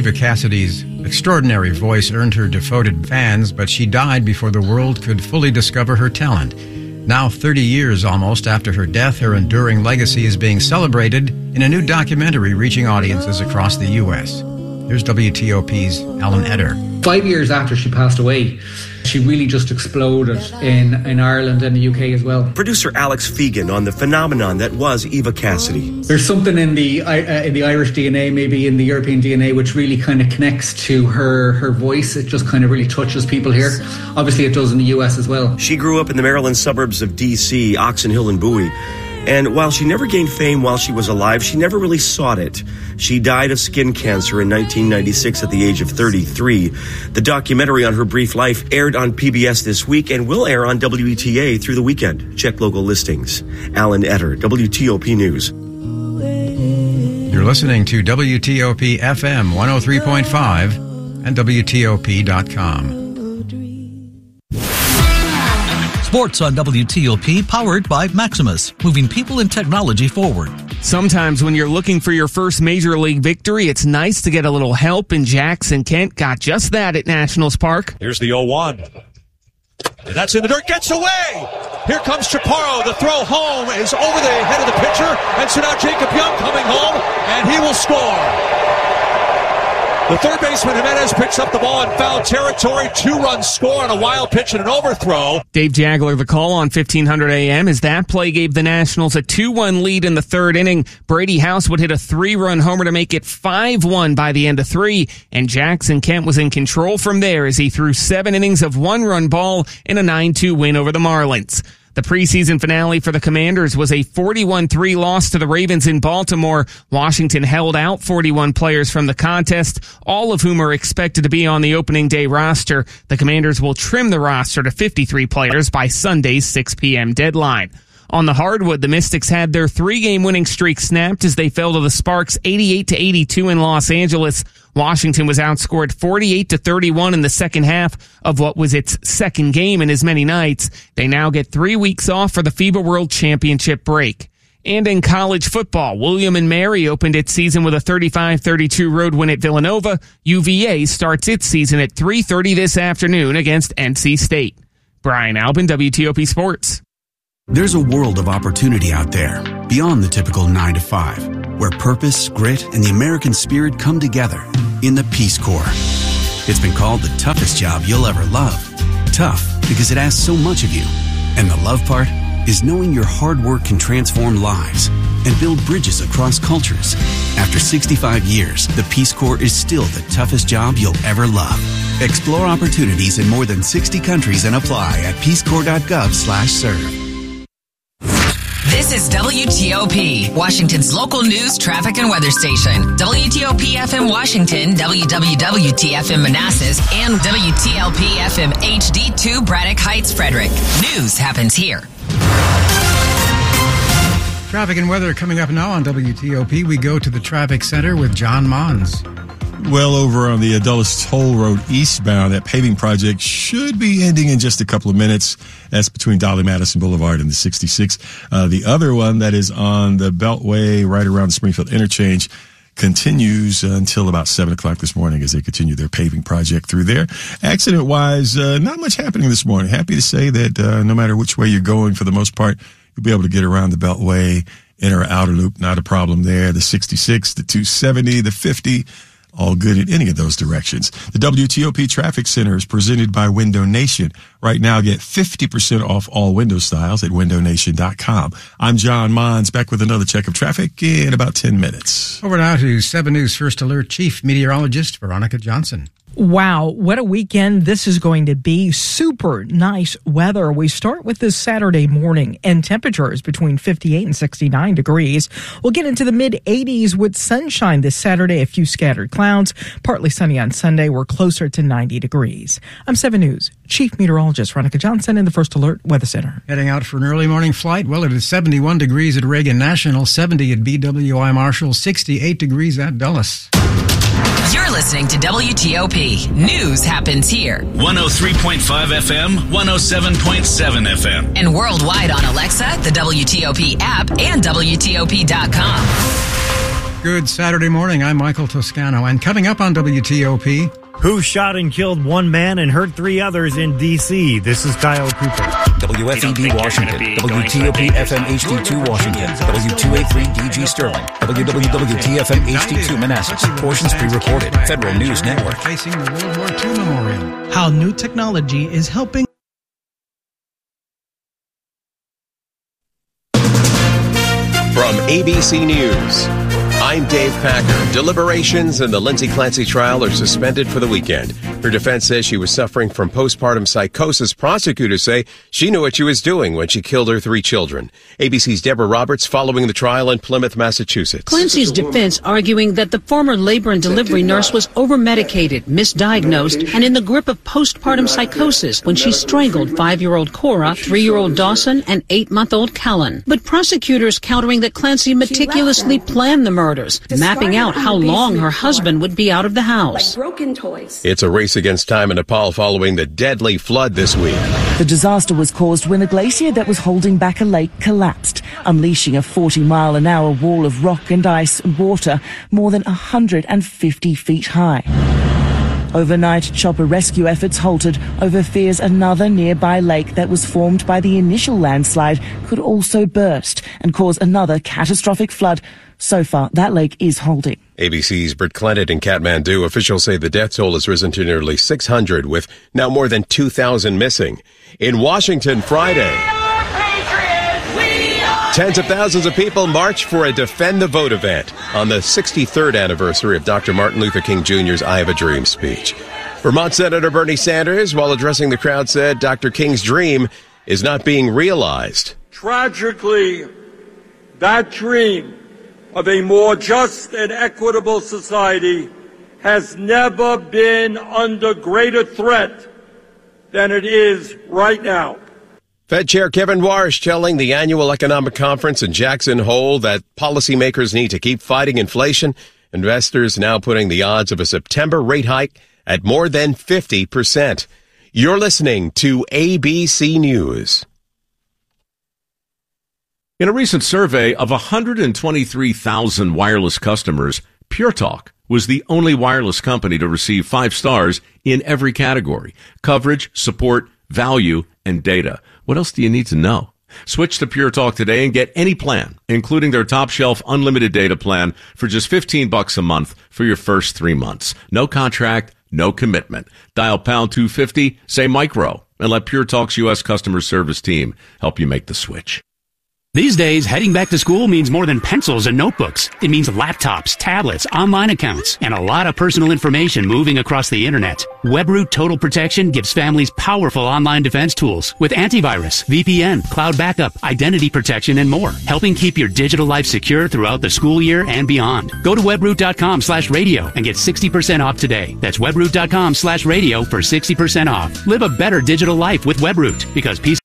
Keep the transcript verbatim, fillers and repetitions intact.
Eva Cassidy's extraordinary voice earned her devoted fans, but she died before the world could fully discover her talent. Now, thirty years almost after her death, her enduring legacy is being celebrated in a new documentary reaching audiences across the U S. Here's W T O P's Alan Eder. Five years after she passed away, she really just exploded in, in Ireland and the U K as well. Producer Alex Fegan on the phenomenon that was Eva Cassidy. There's something in the uh, in the Irish D N A, maybe in the European D N A, which really kind of connects to her, her voice. It just kind of really touches people here. Obviously, it does in the U S as well. She grew up in the Maryland suburbs of D C, Oxon Hill and Bowie. And while she never gained fame while she was alive, she never really sought it. She died of skin cancer in nineteen ninety-six at the age of thirty-three. The documentary on her brief life aired on P B S this week and will air on W E T A through the weekend. Check local listings. Alan Eder, W T O P News. You're listening to W T O P F M one oh three point five and W T O P dot com. Sports on W T O P, powered by Maximus, moving people and technology forward. Sometimes when you're looking for your first major league victory, it's nice to get a little help, and Jackson Kent got just that at Nationals Park. Here's the oh one. And that's in the dirt, gets away! Here comes Chaparro, the throw home is over the head of the pitcher, and so now Jacob Young coming home, and he will score. The third baseman, Jimenez, picks up the ball in foul territory. Two-run score on a wild pitch and an overthrow. Dave Jagler, the call on fifteen hundred A M, as that play gave the Nationals a two one lead in the third inning. Brady House would hit a three-run homer to make it five one by the end of three, and Jackson Kent was in control from there as he threw seven innings of one-run ball in a nine two win over the Marlins. The preseason finale for the Commanders was a forty-one three loss to the Ravens in Baltimore. Washington held out forty-one players from the contest, all of whom are expected to be on the opening day roster. The Commanders will trim the roster to fifty-three players by Sunday's six p.m. deadline. On the hardwood, the Mystics had their three-game winning streak snapped as they fell to the Sparks eighty-eight to eighty-two in Los Angeles. Washington was outscored forty-eight to thirty-one in the second half of what was its second game in as many nights. They now get three weeks off for the FIBA World Championship break. And in college football, William and Mary opened its season with a thirty-five thirty-two road win at Villanova. U V A starts its season at three thirty this afternoon against N C State. Brian Albin, W T O P Sports. There's a world of opportunity out there, beyond the typical nine to five, where purpose, grit, and the American spirit come together in the Peace Corps. It's been called the toughest job you'll ever love. Tough because it asks so much of you. And the love part is knowing your hard work can transform lives and build bridges across cultures. After sixty-five years, the Peace Corps is still the toughest job you'll ever love. Explore opportunities in more than sixty countries and apply at peacecorps.gov slash serve. This is W T O P, Washington's local news, traffic, and weather station. W T O P F M Washington, W W W T F M Manassas, and W T L P F M H D two Braddock Heights, Frederick. News happens here. Traffic and weather coming up now on W T O P. We go to the traffic center with John Mons. Well, over on the Dulles Toll Road eastbound, that paving project should be ending in just a couple of minutes. That's between Dolly Madison Boulevard and the sixty-six. Uh, the other one that is on the Beltway right around the Springfield interchange continues until about seven o'clock this morning as they continue their paving project through there. Accident-wise, uh, not much happening this morning. Happy to say that uh, no matter which way you're going, for the most part, you'll be able to get around the Beltway, inner or outer loop. Not a problem there. The sixty-six, the two seventy, the fifty, all good in any of those directions. The W T O P Traffic Center is presented by Window Nation. Right now, get fifty percent off all window styles at window nation dot com. I'm John Mons, back with another check of traffic in about ten minutes. Over now to seven News First Alert Chief Meteorologist Veronica Johnson. Wow, what a weekend this is going to be. Super nice weather. We start with this Saturday morning and temperatures between fifty-eight and sixty-nine degrees. We'll get into the mid eighties with sunshine this Saturday, a few scattered clouds. Partly sunny on Sunday. We're closer to ninety degrees. I'm seven News Chief Meteorologist Veronica Johnson in the First Alert Weather Center. Heading out for an early morning flight. Well, it is seventy-one degrees at Reagan National, seventy at B W I Marshall, sixty-eight degrees at Dulles. You're listening to W T O P. News happens here. one oh three point five F M, one oh seven point seven F M. And worldwide on Alexa, the W T O P app, and W T O P dot com. Good Saturday morning. I'm Michael Toscano. And coming up on W T O P... Who shot and killed one man and hurt three others in D C? This is Kyle Cooper. W F E B Washington, W T O P F M H D two Washington, W two eighty-three D G Sterling, W W W T F M H D two Manassas. Portions pre-recorded. Federal News Network. Facing the World War Two Memorial. How new technology is helping. From A B C News, I'm Dave Packer. Deliberations in the Lindsay Clancy trial are suspended for the weekend. Her defense says she was suffering from postpartum psychosis. Prosecutors say she knew what she was doing when she killed her three children. A B C's Deborah Roberts following the trial in Plymouth, Massachusetts. Clancy's defense arguing that the former labor and delivery nurse was over-medicated, misdiagnosed, and in the grip of postpartum psychosis when she strangled five-year-old Cora, three-year-old Dawson, and eight-month-old Callan. But prosecutors countering that Clancy meticulously planned the murders, mapping out how long her husband would be out of the house. Broken toys. It's a race against time in Nepal following the deadly flood this week. The disaster was caused when a glacier that was holding back a lake collapsed, unleashing a forty mile an hour wall of rock and ice and water more than one hundred fifty feet high. Overnight, chopper rescue efforts halted over fears another nearby lake that was formed by the initial landslide could also burst and cause another catastrophic flood. So far, that lake is holding. A B C's Britt Clennett in Kathmandu. Officials say the death toll has risen to nearly six hundred, with now more than two thousand missing. In Washington Friday, tens of thousands of people marched for a Defend the Vote event on the sixty-third anniversary of Doctor Martin Luther King Junior's I Have a Dream speech. Vermont Senator Bernie Sanders, while addressing the crowd, said Doctor King's dream is not being realized. Tragically, that dream of a more just and equitable society has never been under greater threat than it is right now. Fed Chair Kevin Warsh telling the annual economic conference in Jackson Hole that policymakers need to keep fighting inflation. Investors now putting the odds of a September rate hike at more than fifty percent. You're listening to A B C News. In a recent survey of one hundred twenty-three thousand wireless customers, Pure Talk was the only wireless company to receive five stars in every category: coverage, support, value, and data. What else do you need to know? Switch to Pure Talk today and get any plan, including their top shelf unlimited data plan, for just fifteen bucks a month for your first three months. No contract, no commitment. Dial pound two fifty, say micro, and let Pure Talk's U S customer service team help you make the switch. These days, heading back to school means more than pencils and notebooks. It means laptops, tablets, online accounts, and a lot of personal information moving across the internet. WebRoot Total Protection gives families powerful online defense tools with antivirus, V P N, cloud backup, identity protection, and more, helping keep your digital life secure throughout the school year and beyond. Go to webroot.com slash radio and get sixty percent off today. That's webroot.com slash radio for sixty percent off. Live a better digital life with WebRoot, because peace